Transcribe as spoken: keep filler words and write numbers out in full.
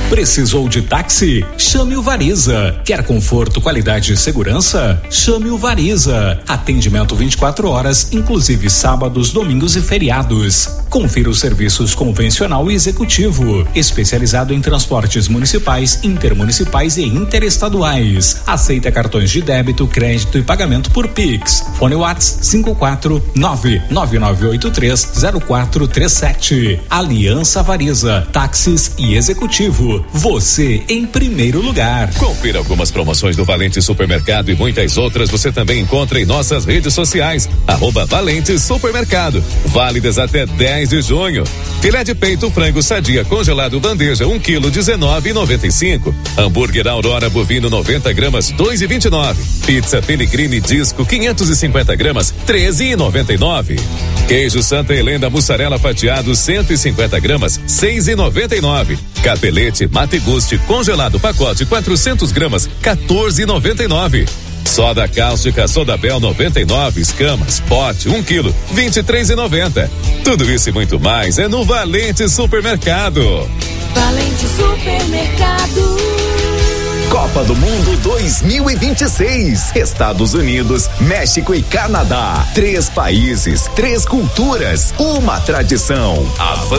Precisou de táxi? Chame o Variza. Quer conforto, qualidade e segurança? Chame o Variza. Atendimento vinte e quatro horas, inclusive sábados, domingos e feriados. Confira os serviços convencional e executivo, especializado em transportes municipais, intermunicipais e interestaduais. Aceita cartões de débito, crédito e pagamento por Pix. Fone WhatsApp cinco quatro nove nove nove oito três zero quatro três sete. Aliança Variza, táxis e executivo. Você em primeiro lugar. Confira algumas promoções do Valente Supermercado e muitas outras você também encontra em nossas redes sociais. Arroba Valente Supermercado. Válidas até dez de junho. Filé de peito frango sadia congelado bandeja um quilo dezenove e noventa e cinco. Hambúrguer Aurora bovino noventa gramas dois e vinte e nove. Pizza Pellegrini disco quinhentos e cinquenta gramas treze e noventa e nove. Queijo Santa Helena mussarela fatiado cento e cinquenta gramas seis e noventa e nove. Capelete Mate Gusti congelado pacote quatrocentos gramas quatorze e noventa e nove. Soda cáustica Soda Bel noventa e nove escamas pote um quilo vinte e três e noventa. Tudo isso e muito mais é no Valente Supermercado. Valente Supermercado. Copa do Mundo dois mil e vinte e seis. Estados Unidos, México e Canadá. Três países, três culturas, uma tradição.